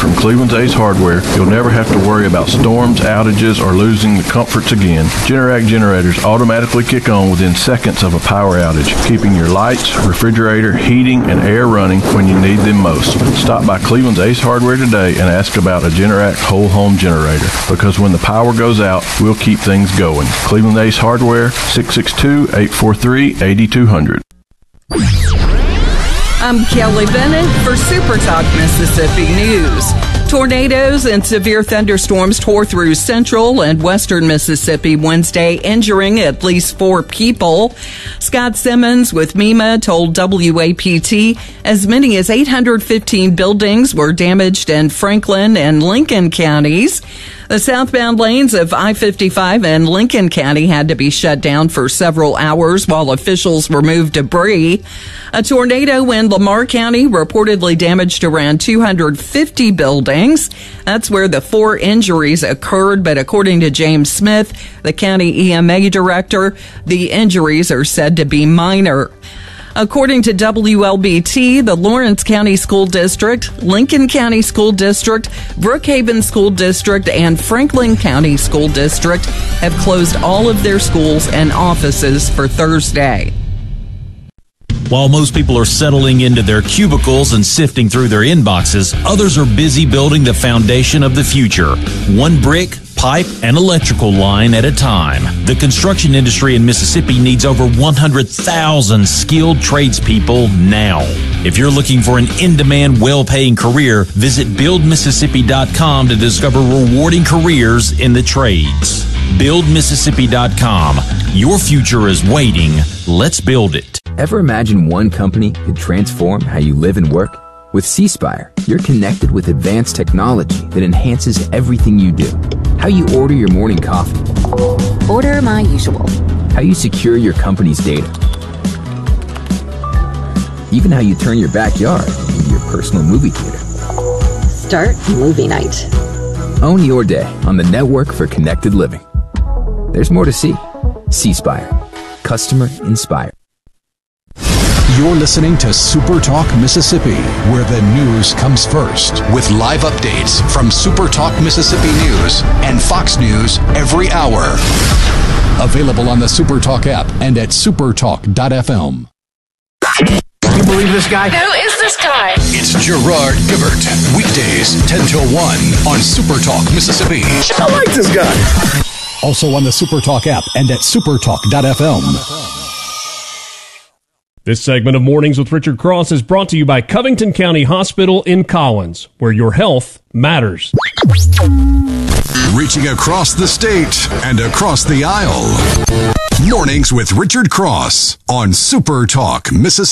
from Cleveland's Ace Hardware, you'll never have to worry about storms, outages, or losing the comforts again. Generac generators automatically kick on within seconds of a power outage, keeping your lights, refrigerator, heating, and air running when you need them most. Stop by Cleveland's Ace Hardware today and ask about a Generac whole home generator, because when the power goes out, we'll keep things going. Cleveland Ace Hardware, 662-843-8200. I'm Kelly Bennett for Super Talk Mississippi News. Tornadoes and severe thunderstorms tore through central and western Mississippi Wednesday, injuring at least 4 people. Scott Simmons with MEMA told WAPT as many as 815 buildings were damaged in Franklin and Lincoln counties. The southbound lanes of I-55 and Lincoln County had to be shut down for several hours while officials removed debris. A tornado in Lamar County reportedly damaged around 250 buildings. That's where the 4 injuries occurred, but according to James Smith, the county EMA director, the injuries are said to be minor. According to WLBT, the Lawrence County School District, Lincoln County School District, Brookhaven School District, and Franklin County School District have closed all of their schools and offices for Thursday. While most people are settling into their cubicles and sifting through their inboxes, others are busy building the foundation of the future. One brick, pipe, and electrical line at a time. The construction industry in Mississippi needs over 100,000 skilled tradespeople now. If you're looking for an in-demand, well-paying career, visit BuildMississippi.com to discover rewarding careers in the trades. BuildMississippi.com. Your future is waiting. Let's build it. Ever imagine one company could transform how you live and work? With C-Spire, you're connected with advanced technology that enhances everything you do. How you order your morning coffee. Order my usual. How you secure your company's data. Even how you turn your backyard into your personal movie theater. Start movie night. Own your day on the Network for Connected Living. There's more to see. C-Spire. Customer inspired. You're listening to Super Talk Mississippi, where the news comes first, with live updates from Super Talk Mississippi News and Fox News every hour. Available on the Super Talk app and at supertalk.fm. You believe this guy? Who is this guy? It's Gerard Gibert. Weekdays 10 till 1 on Super Talk Mississippi. I like this guy. Also on the Super Talk app and at supertalk.fm. This segment of Mornings with Richard Cross is brought to you by Covington County Hospital in Collins, where your health matters. Reaching across the state and across the aisle. Mornings with Richard Cross on Super Talk Mississippi.